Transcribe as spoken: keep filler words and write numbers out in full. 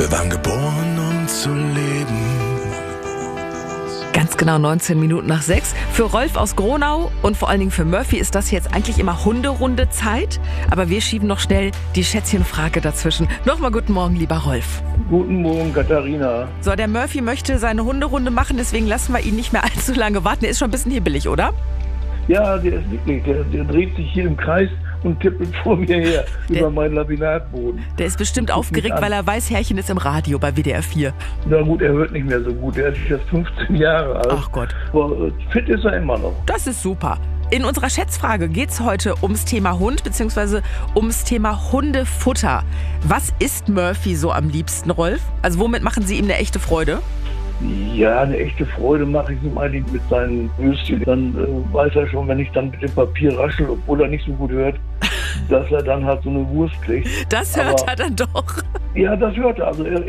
Wir waren geboren, um zu leben. Ganz genau neunzehn Minuten nach sechs. Für Rolf aus Gronau und vor allen Dingen für Murphy ist das jetzt eigentlich immer Hunderunde-Zeit. Aber wir schieben noch schnell die Schätzchenfrage dazwischen. Nochmal guten Morgen, lieber Rolf. Guten Morgen, Katharina. So, der Murphy möchte seine Hunderunde machen, deswegen lassen wir ihn nicht mehr allzu lange warten. Er ist schon ein bisschen hibbelig, oder? Ja, der ist wirklich, der, der dreht sich hier im Kreis und tippelt vor mir her der, über meinen Laminatboden. Der ist bestimmt aufgeregt, weil er weiß, Herrchen ist im Radio bei W D R vier. Na gut, er hört nicht mehr so gut. Er ist jetzt fünfzehn Jahre alt. Ach Gott. Aber fit ist er immer noch. Das ist super. In unserer Schätzfrage geht es heute ums Thema Hund bzw. ums Thema Hundefutter. Was isst Murphy so am liebsten, Rolf? Also womit machen Sie ihm eine echte Freude? Ja, eine echte Freude mache ich ihm eigentlich mit seinen Würstchen. Dann äh, weiß er schon, wenn ich dann mit dem Papier raschel, obwohl er nicht so gut hört, dass er dann halt so eine Wurst kriegt. Das hört Aber, er dann doch. Ja, das hört er. Also er,